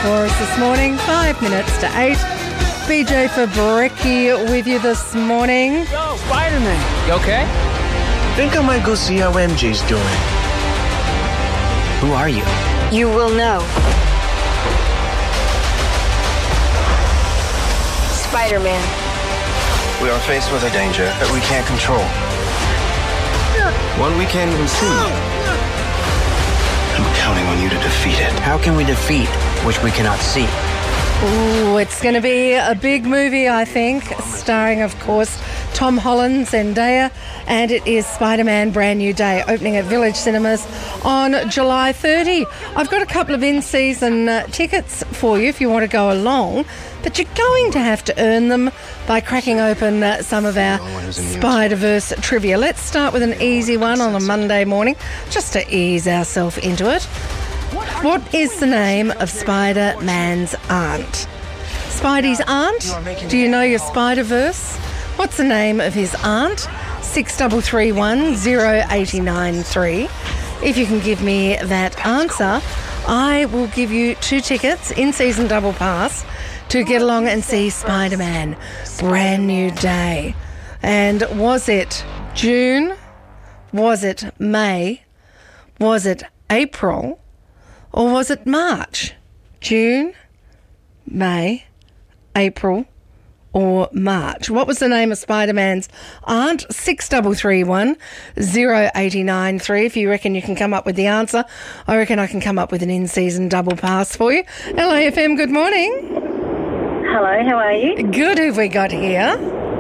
for us this morning. 5 minutes to 8. BJ Fabricki with you this morning. Yo, Spider-Man. You okay? Think I might go see how MJ's doing. Who are you? You will know. Spider-Man. We are faced with a danger that we can't control. One we can't even see. I'm counting on you to defeat it. How can we defeat which we cannot see? Ooh, it's going to be a big movie, I think, starring, of course, Tom Holland, Zendaya, and it is Spider-Man Brand New Day, opening at Village Cinemas on July 30. I've got a couple of in-season tickets for you if you want to go along, but you're going to have to earn them by cracking open some of our Spider-Verse trivia. Let's start with an easy one on a Monday morning, just to ease ourselves into it. What is the name of Spider-Man's aunt? Spidey's aunt? Do you know your Spider-Verse? What's the name of his aunt? 6331 0893. If you can give me that answer, I will give you 2 tickets, in-season double pass, to get along and see Spider-Man Brand New Day. And was it June? Was it May? Was it April? Or was it March? June, May, April, or March? What was the name of Spider-Man's aunt? 6331 0893. If you reckon you can come up with the answer, I reckon I can come up with an in-season double pass for you. LAFM, good morning. Hello, how are you? Good, who have we got here?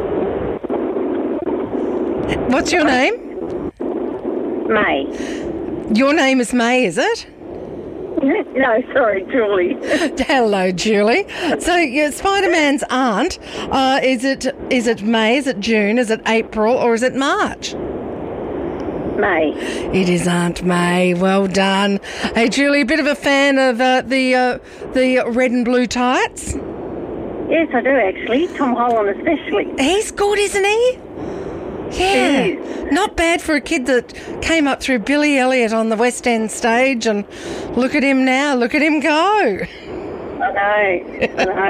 What's your name? May. Your name is May, is it? No, sorry, Julie. Hello, Julie. So, Spider-Man's aunt, is it May, is it June, is it April, or is it March? May. It is Aunt May. Well done. Hey, Julie, a bit of a fan of the red and blue tights? Yes, I do, actually. Tom Holland especially. He's good, isn't he? Yeah, not bad for a kid that came up through Billy Elliot on the West End stage, and look at him now, look at him go. I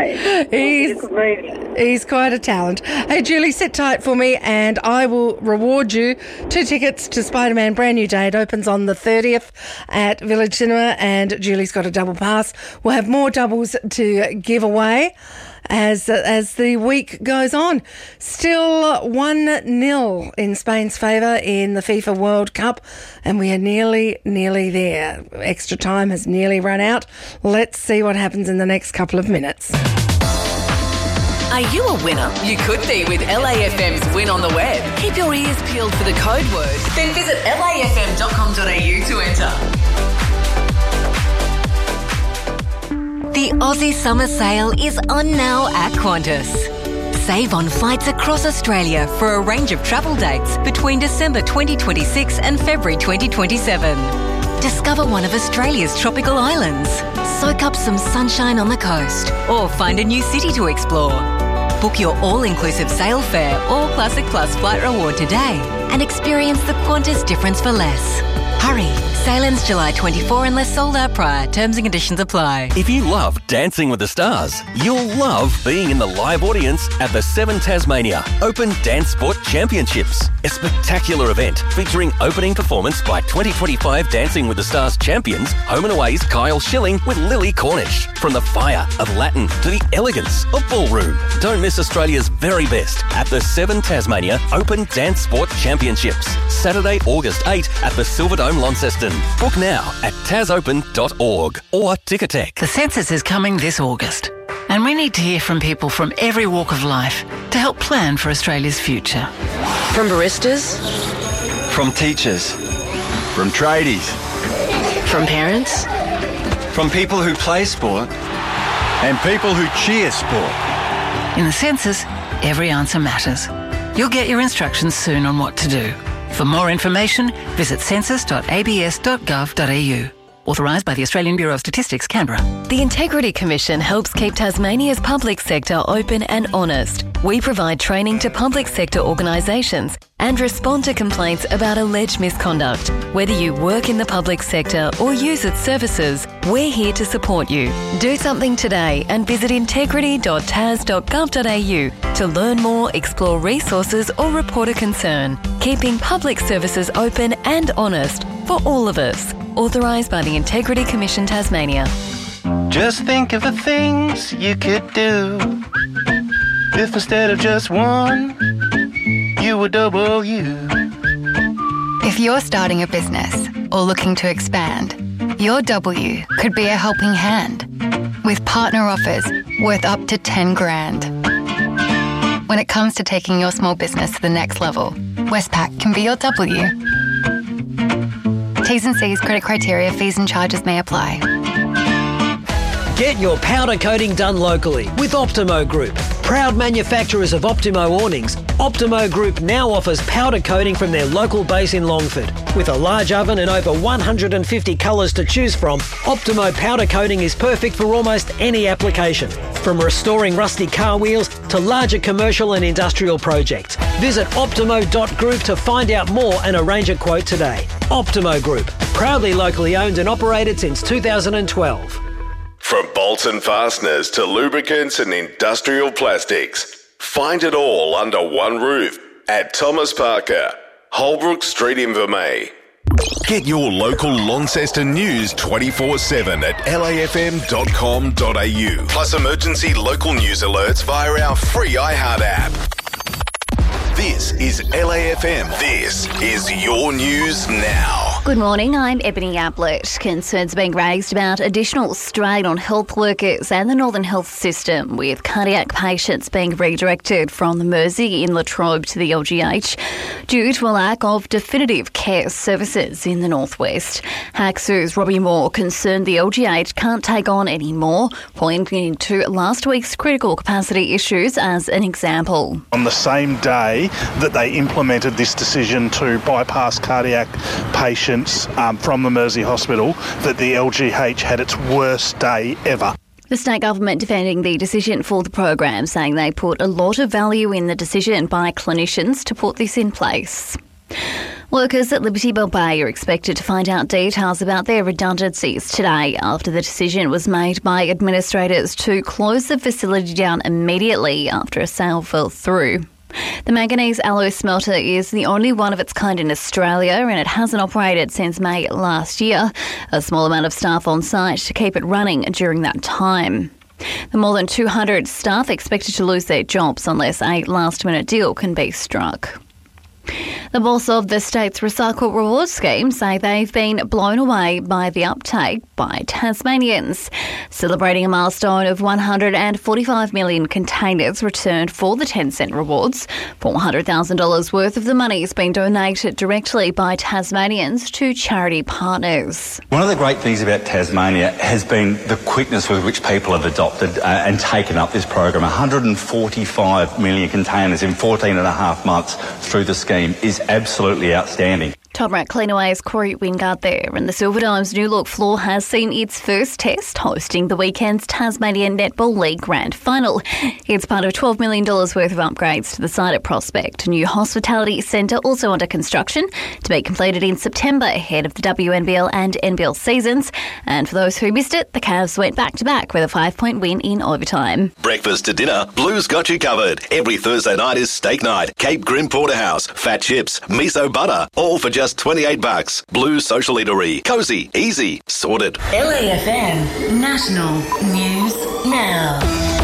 know. He's quite a talent. Hey, Julie, sit tight for me and I will reward you 2 tickets to Spider-Man Brand New Day. It opens on the 30th at Village Cinema and Julie's got a double pass. We'll have more doubles to give away as the week goes on. Still 1-0 in Spain's favour in the FIFA World Cup, and we are nearly there. Extra time has nearly run out. Let's see what happens in the next couple of minutes. Are you a winner? You could be with LAFM's Win on the Web. Keep your ears peeled for the code word. Then visit lafm.com.au to enter. The Aussie Summer Sale is on now at Qantas. Save on flights across Australia for a range of travel dates between December 2026 and February 2027. Discover one of Australia's tropical islands, soak up some sunshine on the coast, or find a new city to explore. Book your all-inclusive sail fare or Classic Plus flight reward today and experience the Qantas difference for less. Hurry, sail ends July 24 unless sold out prior. Terms and conditions apply. If you love Dancing with the Stars, you'll love being in the live audience at the 7 Tasmania Open Dance Sport Championships, a spectacular event featuring opening performance by 2025 Dancing with the Stars champions, Home and Away's Kyle Schilling with Lily Cornish. From the fire of Latin to the elegance of ballroom, don't miss Australia's very best at the 7 Tasmania Open Dance Sport Championships, Saturday, August 8 at the Silverdome Launceston. Book now at tasopen.org or Ticketek. The census is coming this August, and we need to hear from people from every walk of life to help plan for Australia's future. From baristas. From teachers. From tradies. From parents. From people who play sport. And people who cheer sport. In the census, every answer matters. You'll get your instructions soon on what to do. For more information, visit census.abs.gov.au. Authorised by the Australian Bureau of Statistics, Canberra. The Integrity Commission helps keep Tasmania's public sector open and honest. We provide training to public sector organisations and respond to complaints about alleged misconduct. Whether you work in the public sector or use its services, we're here to support you. Do something today and visit integrity.tas.gov.au to learn more, explore resources or report a concern. Keeping public services open and honest for all of us. Authorised by the Integrity Commission Tasmania. Just think of the things you could do if instead of just one, you were double you. If you're starting a business or looking to expand, your W could be a helping hand with partner offers worth up to 10 grand. When it comes to taking your small business to the next level, Westpac can be your W. T's and C's, credit criteria, fees and charges may apply. Get your powder coating done locally with Optimo Group. Proud manufacturers of Optimo awnings, Optimo Group now offers powder coating from their local base in Longford. With a large oven and over 150 colours to choose from, Optimo powder coating is perfect for almost any application. From restoring rusty car wheels to larger commercial and industrial projects. Visit optimo.group to find out more and arrange a quote today. Optimo Group, proudly locally owned and operated since 2012. From bolts and fasteners to lubricants and industrial plastics, find it all under one roof at Thomas Parker, Holbrook Street, Invermay. Get your local Launceston news 24/7 at lafm.com.au. Plus emergency local news alerts via our free iHeart app. This is LAFM. This is your news now. Good morning, I'm Ebony Ablett. Concerns being raised about additional strain on health workers and the Northern Health System, with cardiac patients being redirected from the Mersey in Latrobe to the LGH due to a lack of definitive care services in the northwest. HACSU's Robbie Moore concerned the LGH can't take on any more, pointing to last week's critical capacity issues as an example. On the same day that they implemented this decision to bypass cardiac patients from the Mersey Hospital, that the LGH had its worst day ever. The state government defending the decision for the program, saying they put a lot of value in the decision by clinicians to put this in place. Workers at Liberty Bell Bay are expected to find out details about their redundancies today after the decision was made by administrators to close the facility down immediately after a sale fell through. The manganese alloy smelter is the only one of its kind in Australia, and it hasn't operated since May last year. A small amount of staff on site to keep it running during that time. The more than 200 staff expected to lose their jobs unless a last-minute deal can be struck. The boss of the state's Recycle Reward scheme say they've been blown away by the uptake by Tasmanians. Celebrating a milestone of 145 million containers returned for the 10-cent rewards, $400,000 worth of the money has been donated directly by Tasmanians to charity partners. One of the great things about Tasmania has been the quickness with which people have adopted and taken up this program. 145 million containers in 14 and a half months through the scheme is absolutely outstanding. Top Rat Cleanaway's Corey Wingard there, and the Silverdome's new look floor has seen its first test, hosting the weekend's Tasmanian Netball League Grand Final. It's part of $12 million worth of upgrades to the site at Prospect. A new hospitality centre also under construction to be completed in September ahead of the WNBL and NBL seasons. And for those who missed it, the Cavs went back-to-back with a 5-point win in overtime. Breakfast to dinner, Blue's got you covered. Every Thursday night is steak night. Cape Grim Porterhouse, fat chips, miso butter, all for just $28. Blue Social Eatery. Cozy, easy, sorted. LAFM National News Now.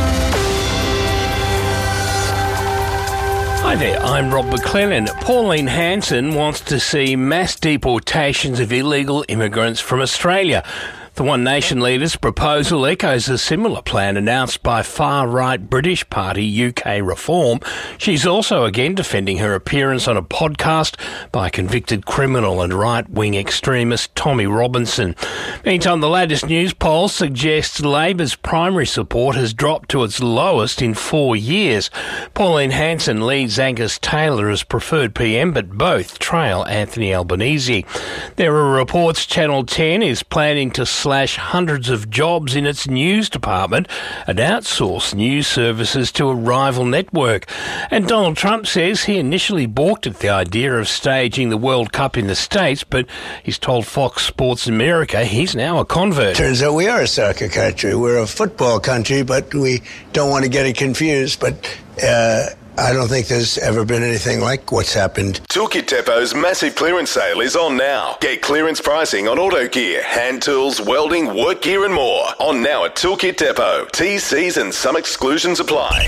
Hi there, I'm Rob McClellan. Pauline Hanson wants to see mass deportations of illegal immigrants from Australia. The One Nation leader's proposal echoes a similar plan announced by far-right British party UK Reform. She's also again defending her appearance on a podcast by convicted criminal and right-wing extremist Tommy Robinson. Meantime, the latest news poll suggests Labor's primary support has dropped to its lowest in 4 years. Pauline Hanson leads Angus Taylor as preferred PM, but both trail Anthony Albanese. There are reports Channel 10 is planning to slash hundreds of jobs in its news department and outsource news services to a rival network. And Donald Trump says he initially balked at the idea of staging the World Cup in the States, but he's told Fox Sports America he's now a convert. Turns out we are a soccer country. We're a football country, but we don't want to get it confused. But I don't think there's ever been anything like what's happened. Toolkit Depot's massive clearance sale is on now. Get clearance pricing on auto gear, hand tools, welding, work gear and more. On now at Toolkit Depot. T's, C's and some exclusions apply.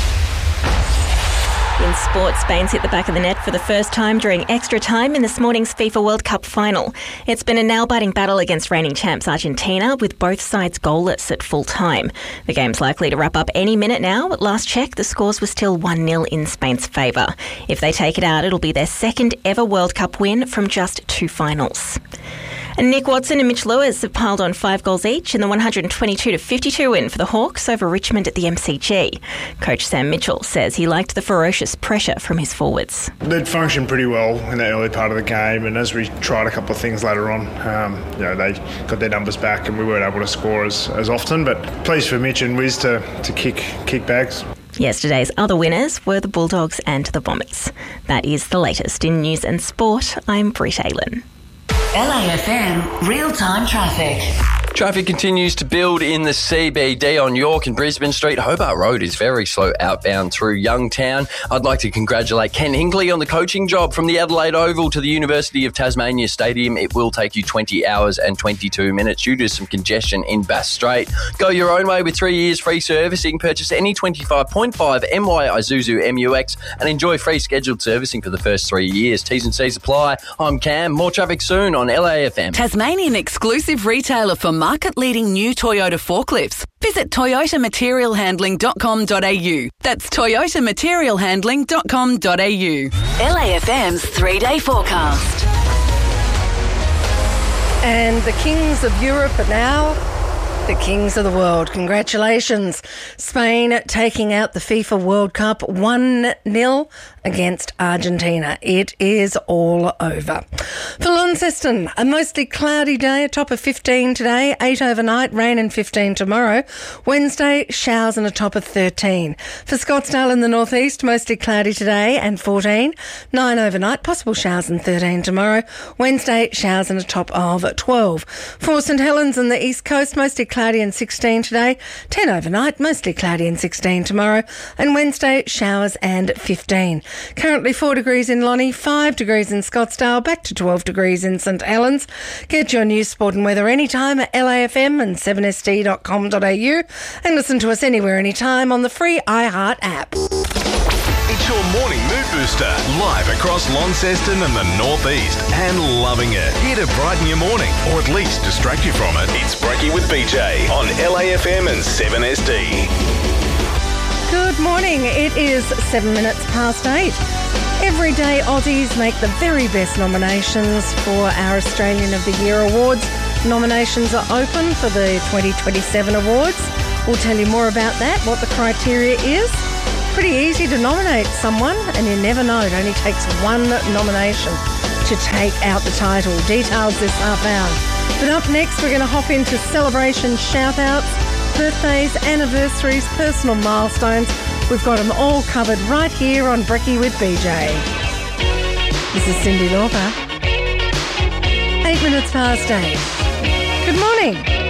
In sport, Spain's hit the back of the net for the first time during extra time in this morning's FIFA World Cup final. It's been a nail-biting battle against reigning champs Argentina, with both sides goalless at full time. The game's likely to wrap up any minute now. At last check, the scores were still 1-0 in Spain's favour. If they take it out, it'll be their second ever World Cup win from just 2 finals. And Nick Watson and Mitch Lewis have piled on 5 goals each in the 122-52 win for the Hawks over Richmond at the MCG. Coach Sam Mitchell says he liked the ferocious pressure from his forwards. They'd functioned pretty well in the early part of the game, and as we tried a couple of things later on, they got their numbers back and we weren't able to score as often. But pleased for Mitch and Wiz to kick bags. Yesterday's other winners were the Bulldogs and the Bombers. That is the latest in news and sport. I'm Britt Aylen. LAFM real-time traffic. Traffic continues to build in the CBD on York and Brisbane Street. Hobart Road is very slow outbound through Youngtown. I'd like to congratulate Ken Hinkley on the coaching job from the Adelaide Oval to the University of Tasmania Stadium. It will take you 20 hours and 22 minutes due to some congestion in Bass Strait. Go your own way with 3 years free servicing. Purchase any 25.5 MY Isuzu MUX and enjoy free scheduled servicing for the first 3 years. T's and C's apply. I'm Cam. More traffic soon on LAFM. Tasmanian exclusive retailer for market-leading new Toyota forklifts. Visit toyotamaterialhandling.com.au. That's toyotamaterialhandling.com.au. LAFM's 3-day forecast. And the kings of Europe are now the kings of the world. Congratulations. Spain taking out the FIFA World Cup 1-0 against Argentina. It is all over. For Launceston, a mostly cloudy day, a top of 15 today, 8 overnight, rain and 15 tomorrow. Wednesday, showers and a top of 13. For Scottsdale in the northeast, mostly cloudy today and 14. 9 overnight, possible showers and 13 tomorrow. Wednesday, showers and a top of 12. For St Helens in the east coast, mostly cloudy and 16 today. 10 overnight, mostly cloudy and 16 tomorrow. And Wednesday, showers and 15. Currently 4 degrees in Lonnie, 5 degrees in Scottsdale, back to 12 degrees in St Helens. Get your news, sport and weather anytime at LAFM and 7sd.com.au and listen to us anywhere, anytime on the free iHeart app. It's your morning mood booster, live across Launceston and the northeast, and loving it. Here to brighten your morning, or at least distract you from it. It's Brekkie with BJ on LAFM and 7SD. Good morning. It is 7 minutes past 8. Every day Aussies make the very best nominations for our Australian of the Year awards. Nominations are open for the 2027 awards. We'll tell you more about that, what the criteria is. Pretty easy to nominate someone, and you never know. It only takes one nomination to take out the title. Details this half hour. But up next, we're going to hop into celebration shout-outs, birthdays, anniversaries, personal milestones. We've got them all covered right here on Brekkie with BJ. This is Cindy Lauper. 8 minutes past 8. Good morning.